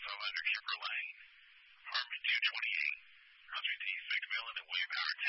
500 Kimberline, Harmon 228. Roger, T, expect mail in at Wave Power